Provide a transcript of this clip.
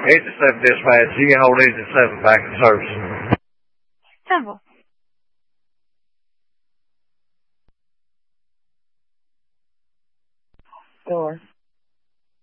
8 to 7 dispatch. You can hold 8 to 7 back in service. Tá bom. Door.